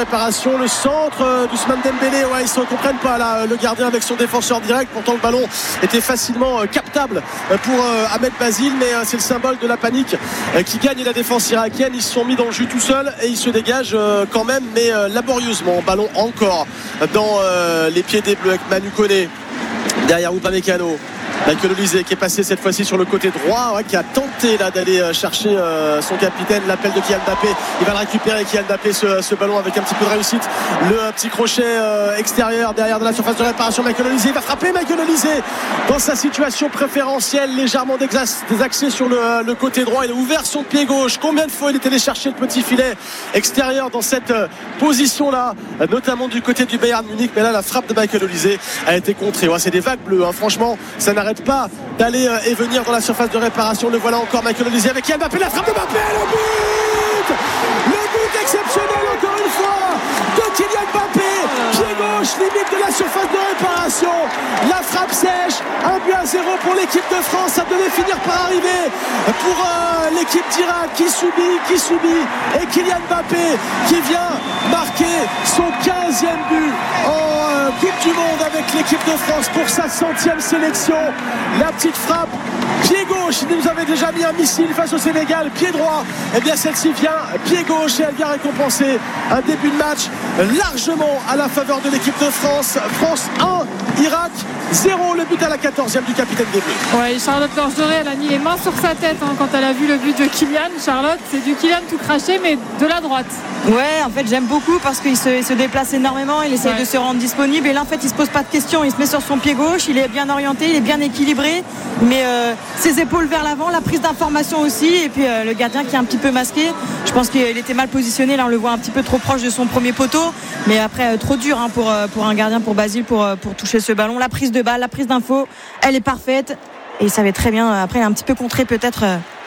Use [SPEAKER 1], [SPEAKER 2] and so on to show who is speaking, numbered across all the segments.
[SPEAKER 1] réparation. Le centre d'Ousmane Dembélé, ils se comprennent pas là, le gardien avec son défenseur direct. Pourtant le ballon était facilement captable pour Ahmed Basile, mais c'est le symbole de la panique qui gagne la défense irakienne. Ils se sont mis dans le jus tout seuls et ils se dégagent quand même, mais laborieusement. Ballon encore dans les pieds des Bleus avec Manu Koné derrière Upamecano. Michael Olise qui est passé cette fois-ci sur le côté droit, qui a tenté là d'aller chercher son capitaine. L'appel de Kylian Mbappé, il va le récupérer, Kylian Mbappé, ce ballon avec un petit peu de réussite. Le petit crochet extérieur derrière de la surface de réparation. Michael Olise, il va frapper. Michael Olise dans sa situation préférentielle, légèrement désaxé sur le côté droit. Il a ouvert son pied gauche. Combien de fois il est allé chercher le petit filet extérieur dans cette position-là, notamment du côté du Bayern Munich. Mais là, la frappe de Michael Olise a été contrée. C'est des vagues bleues, franchement, ça n'arrête pas d'aller et venir dans la surface de réparation. Le voilà encore, Michael Olise avec Kylian Mbappé, la frappe de Mbappé, le but exceptionnel encore une fois de Kylian Mbappé, pied gauche, limite de la surface de réparation, la frappe sèche, 1-0 pour l'équipe de France. Ça devait finir par arriver pour l'équipe d'Irak qui subit, et Kylian Mbappé qui vient marquer son 15e but en Coupe du Monde avec l'équipe de France pour sa 100e sélection. La petite frappe pied gauche, il nous avait déjà mis un missile face au Sénégal, pied droit, et bien celle-ci vient pied gauche et elle vient récompenser un début de match largement à la faveur de l'équipe de France. France 1, Irak 0, le but à la 14e du capitaine des Bleus.
[SPEAKER 2] Ouais, Charlotte Gorgeré, elle a mis les mains sur sa tête quand elle a vu le but de Kylian. Charlotte, c'est du Kylian tout craché, mais de la droite.
[SPEAKER 3] Ouais, en fait j'aime beaucoup parce qu'il se déplace énormément, il essaie de se rendre disponible, et là en fait il se pose pas de questions, il se met sur son pied gauche, il est bien orienté, il est bien équilibré, mais ses épaules vers l'avant, la prise d'information aussi, et puis le gardien qui est un petit peu masqué. Je pense qu'il était mal positionné, là on le voit un petit peu trop proche de son premier poteau, mais après trop dur pour un gardien, pour Basile, pour toucher ce ballon. La prise de balle, la prise d'info, elle est parfaite, et il savait très bien, après il est un petit peu contré peut-être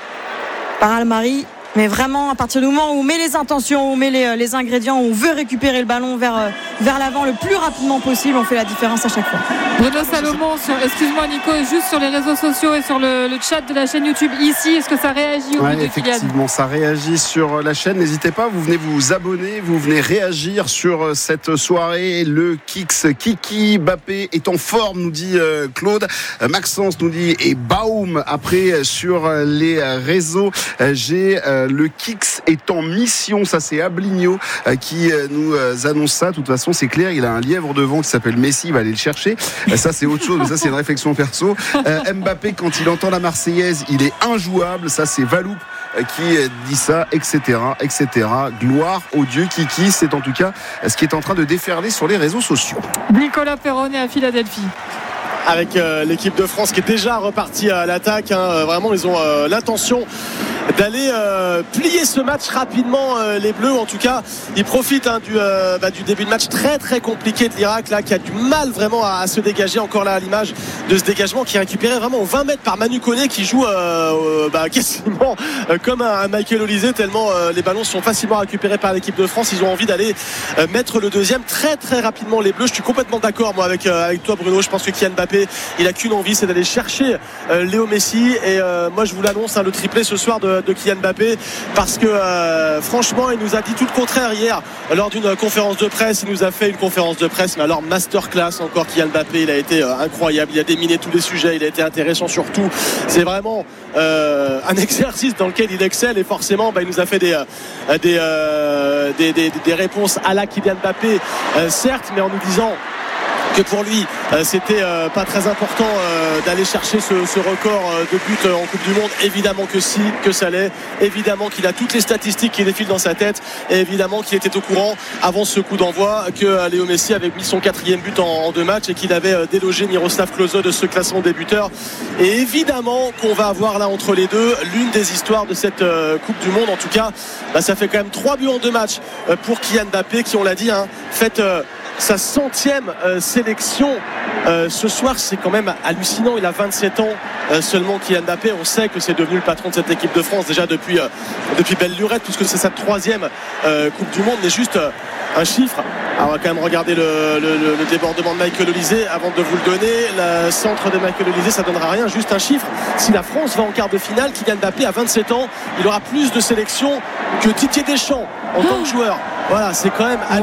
[SPEAKER 3] par Almari. Mais vraiment, à partir du moment où on met les intentions, où on met les ingrédients, où on veut récupérer le ballon vers l'avant le plus rapidement possible, on fait la différence à chaque fois.
[SPEAKER 2] Bruno Salomon, excuse-moi Nico, juste sur les réseaux sociaux et sur le chat de la chaîne YouTube ici, est-ce que ça réagit au but de Kylian ?
[SPEAKER 4] Effectivement, ça réagit sur la chaîne. N'hésitez pas, vous venez vous abonner, vous venez réagir sur cette soirée. Le Kiki Mbappé est en forme, nous dit Claude. Maxence nous dit et Baum après sur les réseaux. J'ai le Kix est en mission, ça c'est Abligno qui nous annonce ça. De toute façon c'est clair, il a un lièvre devant qui s'appelle Messi, il va aller le chercher. Ça c'est autre chose, mais ça c'est une réflexion perso. Mbappé, quand il entend la Marseillaise, il est injouable, ça c'est Valoup qui dit ça, etc. Gloire au dieu Kiki, c'est en tout cas ce qui est en train de déferler sur les réseaux sociaux.
[SPEAKER 2] Nicolas Perronnet à Philadelphie.
[SPEAKER 1] Avec l'équipe de France qui est déjà repartie à l'attaque, vraiment ils ont l'intention d'aller plier ce match rapidement, les Bleus. En tout cas ils profitent du début de match très très compliqué de l'Irak là, qui a du mal vraiment à se dégager, encore là à l'image de ce dégagement qui est récupéré vraiment aux 20 mètres par Manu Koné qui joue quasiment comme un Michael Olise, tellement les ballons sont facilement récupérés par l'équipe de France. Ils ont envie d'aller mettre le deuxième très très rapidement, les Bleus. Je suis complètement d'accord moi avec toi Bruno, je pense que Kylian Mbappé il a qu'une envie, c'est d'aller chercher Léo Messi, et moi je vous l'annonce, le triplé ce soir de Kylian Mbappé, parce que franchement il nous a dit tout le contraire hier lors d'une conférence de presse. Il nous a fait une conférence de presse, mais alors masterclass encore. Kylian Mbappé, il a été incroyable, il a déminé tous les sujets, il a été intéressant surtout. C'est vraiment un exercice dans lequel il excelle, et forcément il nous a fait des réponses à la Kylian Mbappé, certes, mais en nous disant que pour lui c'était pas très important d'aller chercher ce record de buts en Coupe du Monde. Évidemment que si, que ça l'est, évidemment qu'il a toutes les statistiques qui défilent dans sa tête, et évidemment qu'il était au courant avant ce coup d'envoi que Léo Messi avait mis son 4e but en 2 matchs, et qu'il avait délogé Miroslav Klose de ce classement des buteurs. Et évidemment qu'on va avoir là entre les deux l'une des histoires de cette Coupe du Monde. En tout cas ça fait quand même 3 buts en 2 matchs pour Kylian Mbappé, qui, on l'a dit, fait sa 100e sélection ce soir. C'est quand même hallucinant. Il a 27 ans seulement, Kylian Mbappé. On sait que c'est devenu le patron de cette équipe de France déjà depuis belle lurette, puisque c'est sa 3e Coupe du Monde. Mais juste un chiffre. Alors on va quand même regarder le débordement de Michael Olise avant de vous le donner. Le centre de Michael Olise, ça donnera rien. Juste un chiffre. Si la France va en quart de finale, Kylian Mbappé à 27 ans, il aura plus de sélections que Didier Deschamps en tant que joueur. Voilà, c'est quand même